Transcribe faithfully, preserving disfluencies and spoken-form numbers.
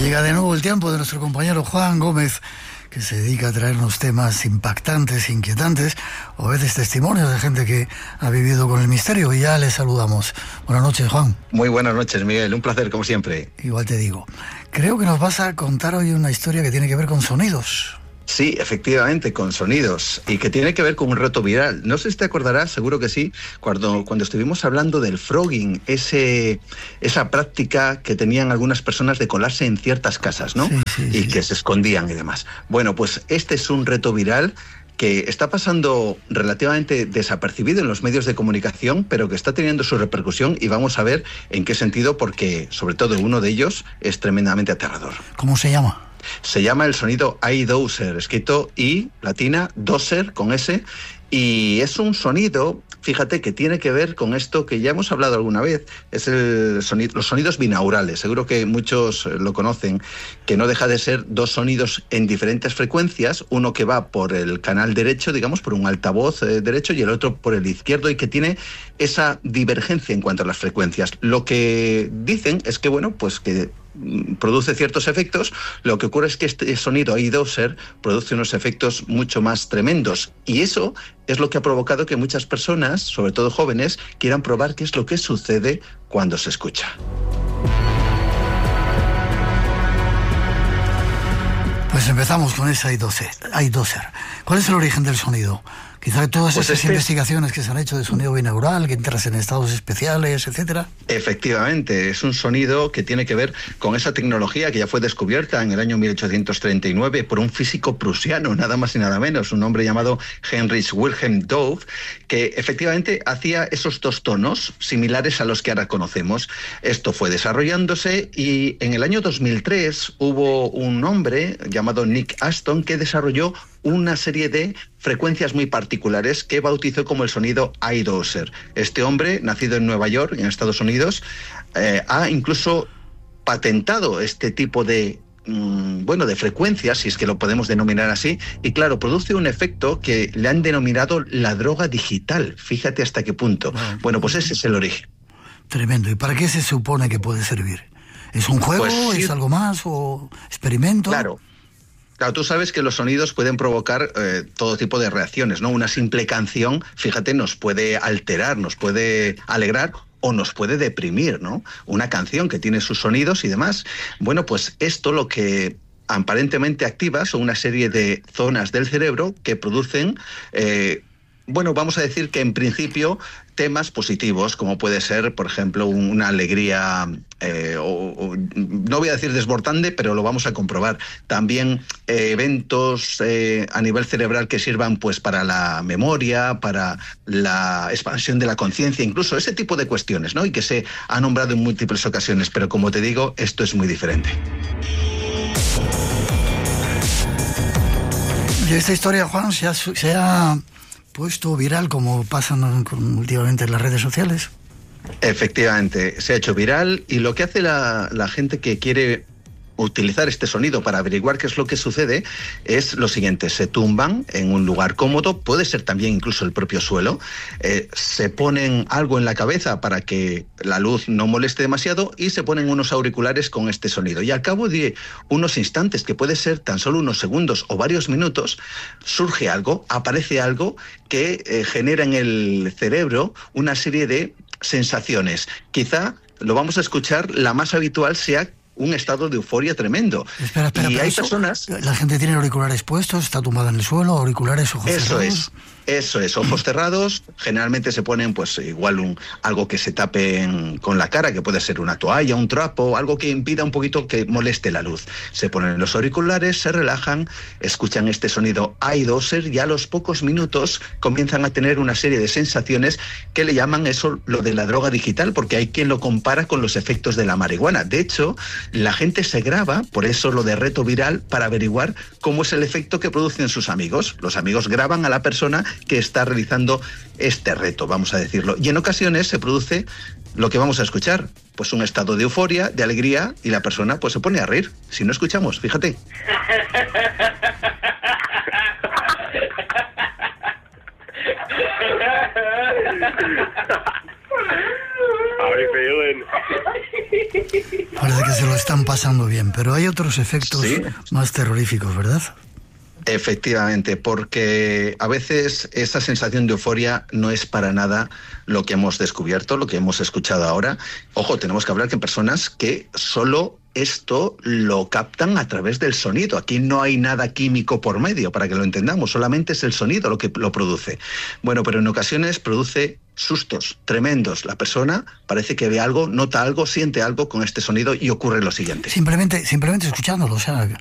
Llega de nuevo el tiempo de nuestro compañero Juan Gómez, que se dedica a traernos temas impactantes, inquietantes, o a veces testimonios de gente que ha vivido con el misterio, y ya le saludamos. Buenas noches, Juan. Muy buenas noches, Miguel. Un placer, como siempre. Igual te digo. Creo que nos vas a contar hoy una historia que tiene que ver con sonidos. Sí, efectivamente, con sonidos, y que tiene que ver con un reto viral. No sé si te acordarás, seguro que sí, cuando, cuando estuvimos hablando del frogging, ese, esa práctica que tenían algunas personas de colarse en ciertas casas, ¿no? Sí, sí, y sí. que se escondían y demás. Bueno, pues este es un reto viral que está pasando relativamente desapercibido en los medios de comunicación, pero que está teniendo su repercusión, y vamos a ver en qué sentido, porque sobre todo uno de ellos es tremendamente aterrador. ¿Cómo se llama? Se llama el sonido iDozer, escrito I latina, dozer con S, y es un sonido, fíjate, que tiene que ver con esto que ya hemos hablado alguna vez, es el sonido, los sonidos binaurales. Seguro que muchos lo conocen, que no deja de ser dos sonidos en diferentes frecuencias, uno que va por el canal derecho, digamos, por un altavoz eh, derecho, y el otro por el izquierdo, y que tiene esa divergencia en cuanto a las frecuencias. Lo que dicen es que, bueno, pues que produce ciertos efectos. Lo que ocurre es que este sonido iDozer produce unos efectos mucho más tremendos, y eso es lo que ha provocado que muchas personas, sobre todo jóvenes, quieran probar qué es lo que sucede cuando se escucha. Pues empezamos con ese iDozer. iDozer. ¿Cuál es el origen del sonido? Quizá todas Pues esas este... investigaciones que se han hecho de sonido binaural, que entras en estados especiales, etcétera. Efectivamente, es un sonido que tiene que ver con esa tecnología que ya fue descubierta en el año mil ochocientos treinta y nueve por un físico prusiano, nada más y nada menos, un hombre llamado Heinrich Wilhelm Dove, que efectivamente hacía esos dos tonos similares a los que ahora conocemos. Esto fue desarrollándose, y en el año dos mil tres hubo un hombre llamado Nick Aston que desarrolló una serie de frecuencias muy particulares que bautizó como el sonido iDozer. Este hombre, nacido en Nueva York, en Estados Unidos, eh, ha incluso patentado este tipo de mmm, bueno, de frecuencias, si es que lo podemos denominar así, y claro, produce un efecto que le han denominado la droga digital. Fíjate hasta qué punto. Bueno, bueno pues ese es el origen. Tremendo. ¿Y para qué se supone que puede servir? ¿Es un juego? Pues, sí. ¿Es algo más? ¿O experimento? Claro. Claro, tú sabes que los sonidos pueden provocar eh, todo tipo de reacciones, ¿no? Una simple canción, fíjate, nos puede alterar, nos puede alegrar o nos puede deprimir, ¿no? Una canción que tiene sus sonidos y demás. Bueno, pues esto lo que aparentemente activa son una serie de zonas del cerebro que producen... Eh, Bueno, vamos a decir que en principio temas positivos, como puede ser, por ejemplo, una alegría, eh, o, o, no voy a decir desbordante, pero lo vamos a comprobar. También eh, eventos eh, a nivel cerebral que sirvan pues para la memoria, para la expansión de la conciencia, incluso ese tipo de cuestiones, ¿no? Y que se ha nombrado en múltiples ocasiones, pero como te digo, esto es muy diferente. Y esta historia, Juan, se ha... Se ha... puesto viral, como pasan últimamente en las redes sociales. Efectivamente, se ha hecho viral, y lo que hace la, la gente que quiere utilizar este sonido para averiguar qué es lo que sucede es lo siguiente: se tumban en un lugar cómodo, puede ser también incluso el propio suelo, eh, se ponen algo en la cabeza para que la luz no moleste demasiado, y se ponen unos auriculares con este sonido, y al cabo de unos instantes, que puede ser tan solo unos segundos o varios minutos, surge algo, aparece algo que eh, genera en el cerebro una serie de sensaciones. Quizá, lo vamos a escuchar, la más habitual sea un estado de euforia tremendo. Espera, espera, y hay eso, personas... La gente tiene auriculares puestos, está tumbada en el suelo, auriculares, ojos Eso cerrados. es. Eso es, ojos cerrados. Generalmente se ponen pues igual un, algo que se tape en, con la cara, que puede ser una toalla, un trapo, algo que impida un poquito que moleste la luz. Se ponen los auriculares, se relajan, escuchan este sonido iDozer, y a los pocos minutos comienzan a tener una serie de sensaciones que le llaman eso lo de la droga digital, porque hay quien lo compara con los efectos de la marihuana. De hecho, la gente se graba, por eso lo de reto viral, para averiguar cómo es el efecto que producen sus amigos. Los amigos graban a la persona que está realizando este reto, vamos a decirlo. Y en ocasiones se produce lo que vamos a escuchar, pues un estado de euforia, de alegría, y la persona pues se pone a reír. Si no escuchamos, fíjate. How are you feeling? Parece que se lo están pasando bien, pero hay otros efectos ¿sí? más terroríficos, ¿verdad? Efectivamente, porque a veces esa sensación de euforia no es para nada lo que hemos descubierto, lo que hemos escuchado ahora. Ojo, tenemos que hablar que personas que solo esto lo captan a través del sonido. Aquí no hay nada químico por medio, para que lo entendamos, solamente es el sonido lo que lo produce. Bueno, pero en ocasiones produce sustos tremendos. La persona parece que ve algo, nota algo, siente algo con este sonido y ocurre lo siguiente. Simplemente, simplemente escuchándolo, o sea...